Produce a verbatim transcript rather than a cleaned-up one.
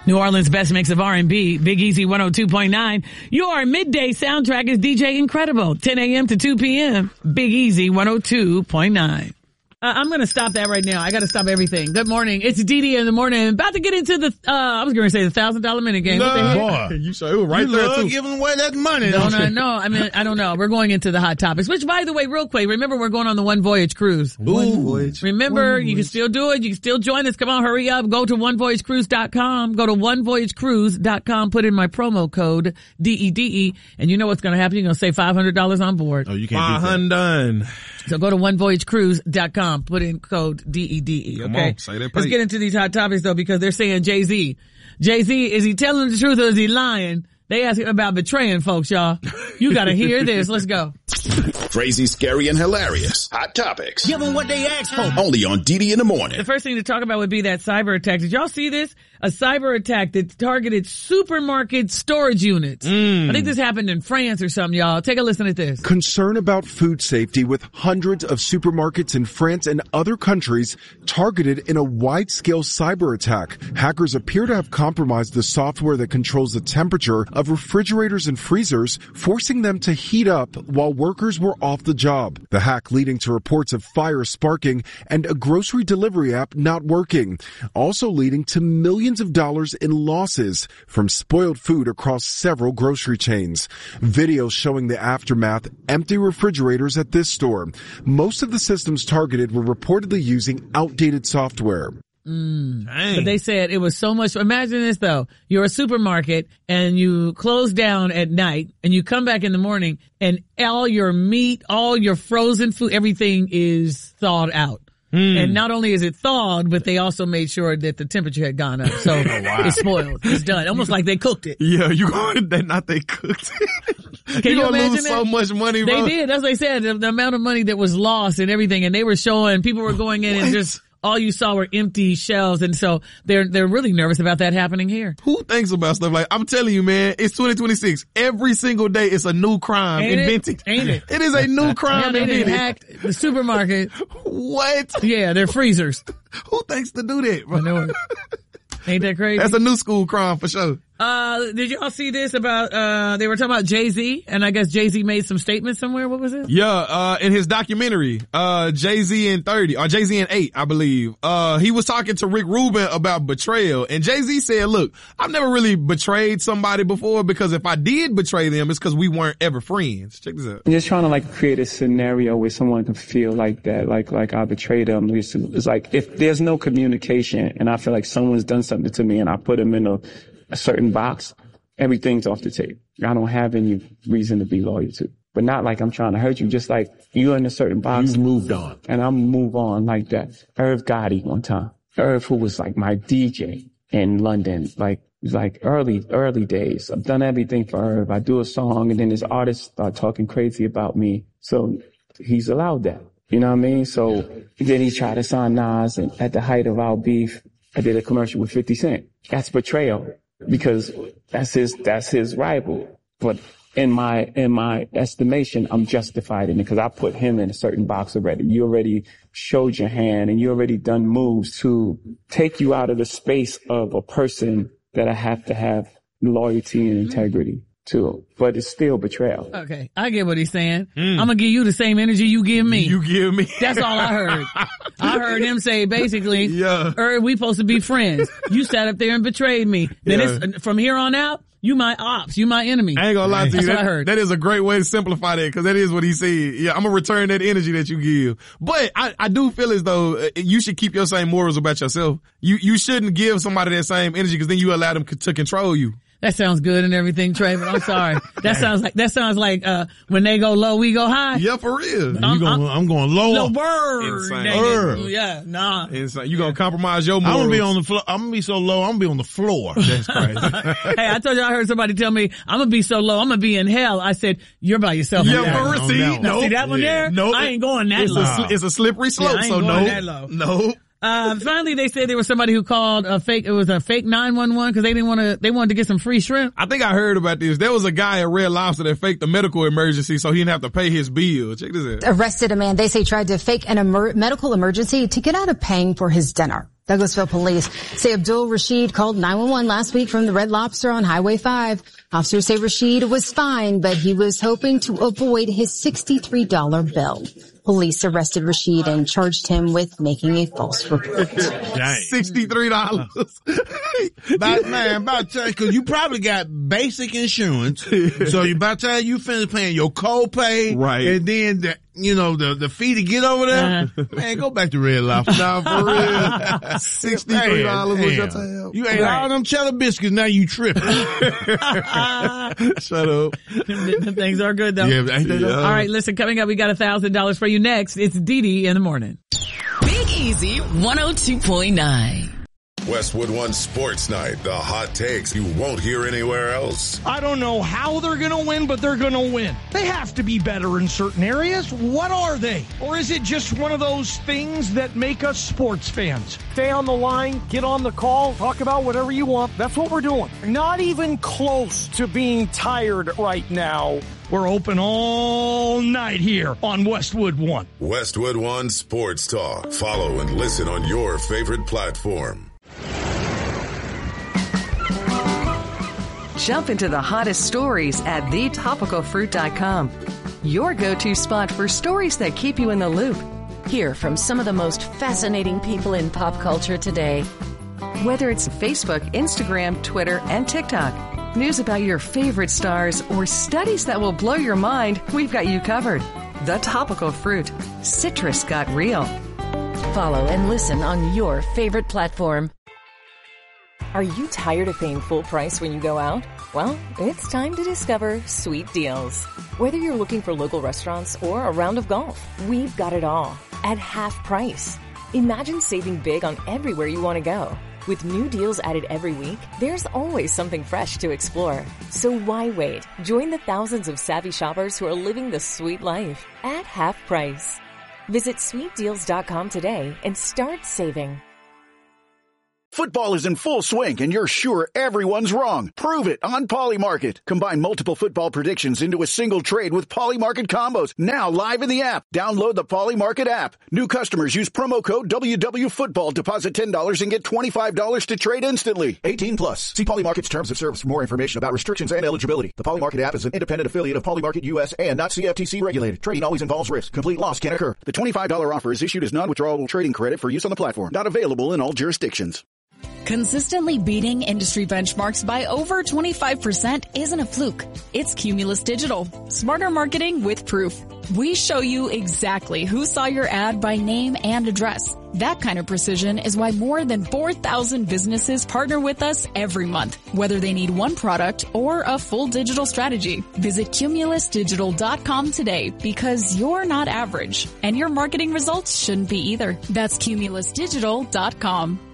New Orleans' best mix of R and B, Big Easy one oh two point nine. Your midday soundtrack is D J Incredible, ten a.m. to two p.m. Big Easy one oh two point nine. Uh, I'm going to stop that right now. I got to stop everything. Good morning. It's Dee in the morning. About to get into the, uh, I was going to say the thousand dollar minute game. No, what the heck? boy. You sure it was right you there love too. giving away that money. No, don't no, you? no. I mean, I don't know. We're going into the hot topics, which by the way, real quick, remember we're going on the One Voyage cruise. One voyage. Remember, One you can voyage. still do it. You can still join us. Come on, hurry up. Go to one voyage cruise dot com. Go to one voyage cruise dot com. Put in my promo code, D E D E, and you know what's going to happen. You're going to save five hundred dollars on board. Oh, you can't My beat that. hun done. So go to one voyage cruise dot com. Put in code D E D E, Come okay? on, say that Let's page. get into these hot topics though, because they're saying Jay-Z. Jay-Z, is he telling the truth or is he lying? They ask him about betraying folks, y'all. You gotta hear this. Let's go. Crazy, scary, and hilarious. Hot topics. Give them what they asked for. Only on Didi in the morning. The first thing to talk about would be that cyber attack. Did y'all see this? A cyber attack that targeted supermarket storage units. Mm. I think this happened in France or something, y'all. Take a listen at this. Concern about food safety with hundreds of supermarkets in France and other countries targeted in a wide-scale cyber attack. Hackers appear to have compromised the software that controls the temperature of refrigerators and freezers, forcing them to heat up while workers were off the job. The hack leading to reports of fire sparking and a grocery delivery app not working, also leading to millions of dollars in losses from spoiled food across several grocery chains. Videos showing the aftermath, empty refrigerators at this store. Most of the systems targeted were reportedly using outdated software. Mm. But they said it was so much. Imagine this though. You're a supermarket and you close down at night and you come back in the morning and all your meat, all your frozen food, everything is thawed out. Mm. And not only is it thawed, but they also made sure that the temperature had gone up. So oh, wow. It's spoiled. It's done. Almost like they cooked it. Yeah, you going that not they cooked it. Can you, you imagine lose that? so much money, bro. They did. That's what they said. The, the amount of money that was lost and everything. And they were showing, people were going in what? and just, all you saw were empty shelves. And so they're, they're really nervous about that happening here. Who thinks about stuff like, I'm telling you, man, it's twenty twenty-six. Every single day it's a new crime Ain't invented. It? Ain't it? It is a new crime now they invented. hacked the supermarket. What? Yeah, they're freezers. Who thinks to do that, bro? I know it. Ain't that crazy? That's a new school crime for sure. Uh, did y'all see this about, uh, they were talking about Jay-Z and I guess Jay-Z made some statements somewhere. What was it? Yeah, uh, in his documentary, uh, Jay-Z in thirty, or Jay-Z in eight, I believe, uh, he was talking to Rick Rubin about betrayal and Jay-Z said, look, I've never really betrayed somebody before because if I did betray them, it's because we weren't ever friends. Check this out. I'm just trying to like create a scenario where someone can feel like that, like, like I betrayed them. It's, it's like if there's no communication and I feel like someone's done something to me and I put them in a, a certain box, everything's off the table. I don't have any reason to be loyal to. But not like I'm trying to hurt you, just like you're in a certain box. You've moved on. And I'm move on like that. Irv Gotti one time. Irv, who was like my D J in London, like, like early, early days. I've done everything for Irv. I do a song and then this artist start talking crazy about me. So he's allowed that. You know what I mean? So then he tried to sign Nas, and at the height of our beef, I did a commercial with fifty Cent. That's betrayal. Because that's his, that's his rival. But in my, in my estimation, I'm justified in it because I put him in a certain box already. You already showed your hand and you already done moves to take you out of the space of a person that I have to have loyalty and integrity to. But it's still betrayal. Okay. I get what he's saying. Mm. I'm gonna give you the same energy you give me. You give me. That's all I heard. I heard him say basically, yeah. er, we supposed to be friends. You sat up there and betrayed me. Then yeah. it's, from here on out, you my ops, you my enemy. I ain't gonna lie to That's you. What that, I heard. That is a great way to simplify that because that is what he said. Yeah, I'm gonna return that energy that you give. But I, I do feel as though you should keep your same morals about yourself. You, you shouldn't give somebody that same energy because then you allow them to control you. That sounds good and everything, Trey, but I'm sorry. That sounds like, that sounds like, uh, when they go low, we go high. Yeah, for real. I'm, going, I'm going lower. Low word. Insane. Yeah, nah. Insane. You gonna compromise your morals. I'm gonna be on the floor. I'm gonna be so low, I'm gonna be on the floor. That's crazy. Hey, I told you I heard somebody tell me, I'm gonna be so low, I'm gonna be in hell. I said, you're by yourself. Yeah, for no, see, no. no. See that one yeah. there? Nope. I ain't going that it's low. A, it's a slippery slope, yeah, I ain't so going no. that low. No. Uh, finally they said there was somebody who called a fake, it was a fake nine one one because they didn't want to, they wanted to get some free shrimp. I think I heard about this. There was a guy at Red Lobster that faked a medical emergency so he didn't have to pay his bill. Check this out. Arrested a man they say tried to fake an emer- medical emergency to get out of paying for his dinner. Douglasville police say Abdul Rashid called nine one one last week from the Red Lobster on Highway five. Officers say Rashid was fine, but he was hoping to avoid his sixty-three dollar bill. Police arrested Rashid and charged him with making a false report. Dang. sixty-three dollars. About, man, about time, cause you probably got basic insurance. So you, by the time you finish paying your copay. Right. And then the, you know, the, the fee to get over there. Uh-huh. Man, go back to Red Lobster. Nah, for real. sixty-three dollars was your tab. You ate right. all them cheddar biscuits, now you tripping. Shut up. The things are good though. Yeah, ain't they? Yeah. All right, listen, coming up, we got a thousand dollars for you next. It's Dee Dee in the morning. Big Easy one oh two point nine. Westwood One Sports Night, the hot takes you won't hear anywhere else. I don't know how they're going to win, but they're going to win. They have to be better in certain areas. What are they? Or is it just one of those things that make us sports fans? Stay on the line, get on the call, talk about whatever you want. That's what we're doing. Not even close to being tired right now. We're open all night here on Westwood One. Westwood One Sports Talk. Follow and listen on your favorite platform. Jump into the hottest stories at the topical fruit dot com. Your go-to spot for stories that keep you in the loop. Hear from some of the most fascinating people in pop culture today. Whether it's Facebook, Instagram, Twitter, and TikTok, news about your favorite stars, or studies that will blow your mind, we've got you covered. The Topical Fruit. Citrus got real. Follow and listen on your favorite platform. Are you tired of paying full price when you go out? Well, it's time to discover Sweet Deals. Whether you're looking for local restaurants or a round of golf, we've got it all at half price. Imagine saving big on everywhere you want to go. With new deals added every week, there's always something fresh to explore. So why wait? Join the thousands of savvy shoppers who are living the sweet life at half price. Visit sweet deals dot com today and start saving. Football is in full swing, and you're sure everyone's wrong. Prove it on Polymarket. Combine multiple football predictions into a single trade with Polymarket combos. Now live in the app. Download the Polymarket app. New customers use promo code W W Football. Deposit ten dollars and get twenty-five dollars to trade instantly. eighteen plus. See Polymarket's terms of service for more information about restrictions and eligibility. The Polymarket app is an independent affiliate of Polymarket U S and not C F T C regulated. Trading always involves risk. Complete loss can occur. The twenty-five dollars offer is issued as non-withdrawable trading credit for use on the platform. Not available in all jurisdictions. Consistently beating industry benchmarks by over twenty-five percent isn't a fluke. It's Cumulus Digital. Smarter marketing with proof. We show you exactly who saw your ad by name and address. That kind of precision is why more than four thousand businesses partner with us every month, whether they need one product or a full digital strategy. Visit cumulus digital dot com today, because you're not average, and your marketing results shouldn't be either. That's cumulus digital dot com.